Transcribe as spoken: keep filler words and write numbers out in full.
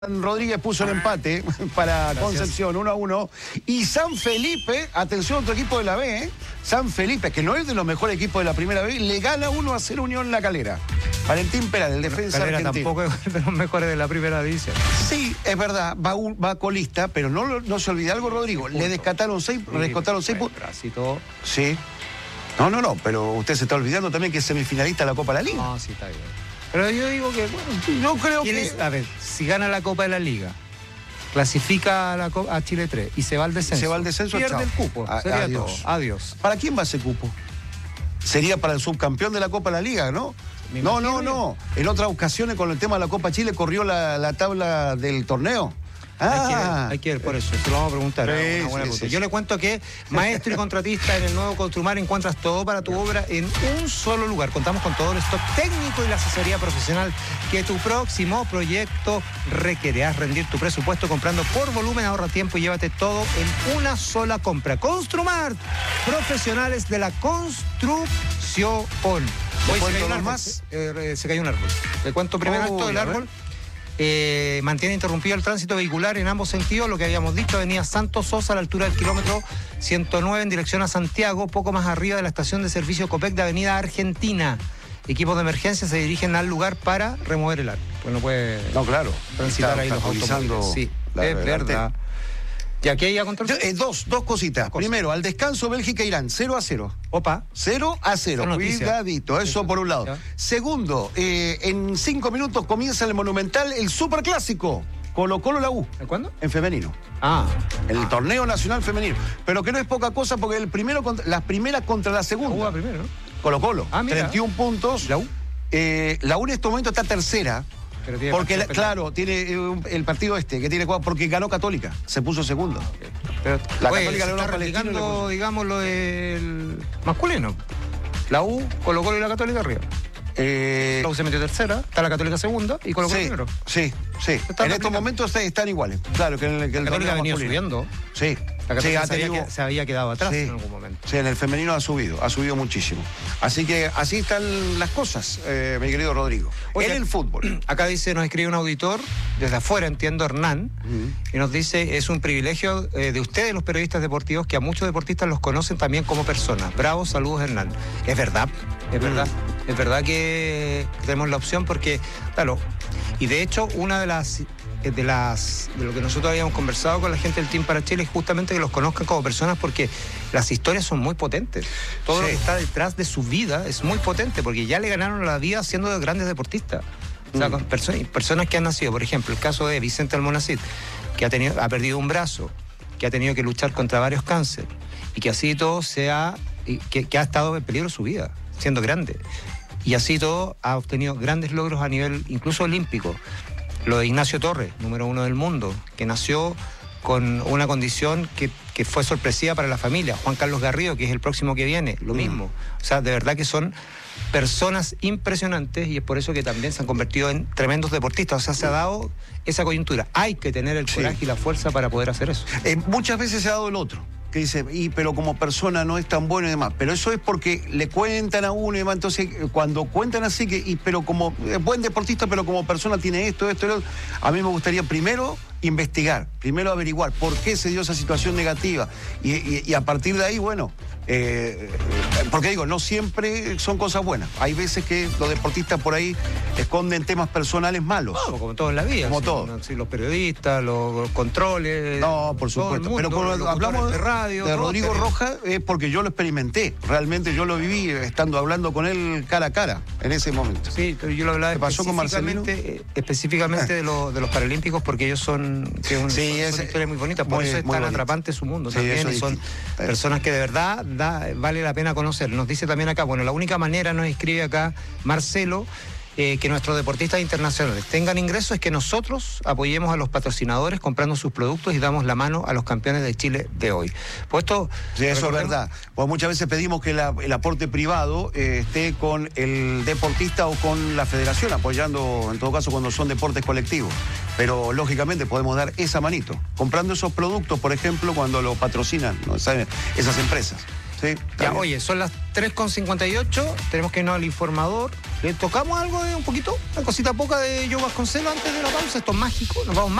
Rodríguez puso el empate para Gracias. Concepción, uno a uno. Y San Felipe, atención, otro equipo de la B, ¿eh? San Felipe, que no es de los mejores equipos de la primera B, le gana uno a cero Unión La Calera. Valentín Peral, el defensa Calera argentino. tampoco es de los mejores de la primera división. Sí, es verdad, va, un- va colista, pero no, lo- no se olvide algo, Rodrigo. Le descataron seis, Sí, rescataron seis bueno, puntos. así todo. Sí. No, no, no, pero usted se está olvidando también que es semifinalista de la Copa de la Liga. No, sí está bien. Pero yo digo que, bueno, Yo creo ¿quién que... es? A ver, si gana la Copa de la Liga, clasifica a, la Co- a Chile tres y se va al descenso. Se va al descenso, pierde chao. el cupo. A- Sería adiós. todo. Adiós. ¿Para quién va ese cupo? Sería para el subcampeón de la Copa de la Liga, ¿no? Me No, imagino no, no. En otras ocasiones con el tema de la Copa Chile corrió la, la tabla del torneo. Hay, que ver, Ah, hay que ver, por eso, se lo vamos a preguntar. Sí, una buena sí, pregunta. sí, Yo sí. le cuento que maestro y contratista en el nuevo Construmar encuentras todo para tu obra en un solo lugar. Contamos con todo el stock técnico y la asesoría profesional que tu próximo proyecto requiere. Haz rendir tu presupuesto comprando por volumen, ahorra tiempo y llévate todo en una sola compra. Construmar, profesionales de la construcción. Hoy se cuento cayó un los árbol. más? Eh, eh, se cayó un árbol. Le cuento primero Uy, esto del a ver. árbol. Eh, mantiene interrumpido el tránsito vehicular en ambos sentidos, lo que habíamos dicho, avenida Santos Sosa a la altura del kilómetro ciento nueve en dirección a Santiago, poco más arriba de la estación de servicio Copec de avenida Argentina. Equipos de emergencia se dirigen al lugar para remover el árbol. Pues no puede no, claro. transitar Está ahí los obstaculizando automóviles. Sí, la es adelante. verdad. Y aquí hay a control. Yo, eh, dos, dos cositas. Cosa. Primero, al descanso Bélgica-Irán, cero a cero. Opa. cero a cero, Esa noticia. cuidadito, eso Eso. por un lado. Ya. Segundo, eh, en cinco minutos comienza el Monumental, el Superclásico, Colo-Colo la U, ¿En cuándo? en femenino. Ah. El Ah. torneo nacional femenino. Pero que no es poca cosa porque el primero contra, las primeras contra la La U segunda. va primero, ¿no? Colo-Colo, Ah, mira. treinta y un puntos. ¿La U? Eh, la U en este momento está tercera. Pero tiene Porque, la- partido penal. claro, tiene eh, un- el partido este, que tiene cuatro, porque ganó Católica, se puso segundo. Pero, La oye, Católica se le ganó está a Palestino y le replicando, puso. digamos, lo del masculino. La U, Colo Colo y la Católica arriba. Eh, La U se metió tercera, está la Católica segunda y Colo Colo sí, primero. sí, sí. En estos replicando. momentos sí, están iguales. Claro, que en el, que el La Católica ha torneo venido masculino. subiendo. Sí, La sí, Católica ha se, había, tenido- que- se había quedado atrás Sí. en algún momento. Sí, en el femenino ha subido, ha subido muchísimo. Así que así están las cosas, eh, mi querido Rodrigo. Oye, en el fútbol. Acá dice, nos escribe un auditor, desde afuera entiendo, Hernán, Ujú. y nos dice, es un privilegio eh, de ustedes, los periodistas deportivos, que a muchos deportistas los conocen también como personas. Bravo, saludos, Hernán. Es verdad, es verdad. Es verdad que tenemos la opción porque, claro, y de hecho, una de las... de las de lo que nosotros habíamos conversado con la gente del Team para Chile es justamente que los conozcan como personas porque las historias son muy potentes. Todo Sí. lo que está detrás de su vida es muy potente porque ya le ganaron la vida siendo grandes deportistas. O sea, Mm. con perso- personas que han nacido, por ejemplo, el caso de Vicente Almonacid, que ha, tenido, ha perdido un brazo, que ha tenido que luchar contra varios cánceres y que así todo se ha, y que, que ha estado en peligro su vida, siendo grande. Y así todo ha obtenido grandes logros a nivel incluso olímpico. Lo de Ignacio Torres, número uno del mundo, que nació con una condición que, que fue sorpresiva para la familia. Juan Carlos Garrido, que es el próximo que viene, lo mismo. O sea, de verdad que son personas impresionantes y es por eso que también se han convertido en tremendos deportistas. O sea, se ha dado esa coyuntura. Hay que tener el Sí. coraje y la fuerza para poder hacer eso. Eh, muchas veces se ha dado el otro, que dice, y, pero como persona no es tan bueno y demás. Pero eso es porque le cuentan a uno y demás. Entonces, eh, cuando cuentan así, que, y, pero como es buen deportista, pero como persona tiene esto, esto, lo otro, a mí me gustaría primero investigar, primero averiguar por qué se dio esa situación negativa. Y, y- y a partir de ahí, bueno, eh, porque digo, no siempre son cosas buenas. Hay veces que los deportistas por ahí esconden temas personales malos. Como, como todo en la vida. Como sí, todo. ¿no? Sí, los periodistas, los, los controles. No, por todo el supuesto. mundo, Pero los cuando locutores hablamos de radio. de todos Rodrigo tenemos- Rojas es porque yo lo experimenté. Realmente yo lo viví estando hablando con él cara a cara en ese momento. Sí, pero yo lo hablaba ¿Qué pasó con Marcelino? específicamente, eh, específicamente de, lo- de los Paralímpicos porque ellos son, que es un- Sí, son, es- son historias muy bonitas, por muy- eso es muy tan bonito. atrapante su mundo Sí, también eso y es son distinto. personas que de verdad da- vale la pena conocer. Nos dice también acá, bueno, la única manera, nos escribe acá Marcelo, eh, que nuestros deportistas internacionales tengan ingresos es que nosotros apoyemos a los patrocinadores comprando sus productos y damos la mano a los campeones de Chile de hoy. Pues esto, Sí, eso es recordemos- verdad. Pues muchas veces pedimos que la- el aporte privado eh, esté con el deportista o con la federación, apoyando en todo caso cuando son deportes colectivos. Pero lógicamente podemos dar esa manito, comprando esos productos, por ejemplo, cuando lo patrocinan, ¿no? ¿Saben? Esas empresas. Sí, está Ya, bien. oye, son las tres con cincuenta y ocho, tenemos que irnos al informador. ¿Le tocamos algo de un poquito? Una cosita poca de Joe Vasconcelos antes de la pausa, esto es mágico, nos vamos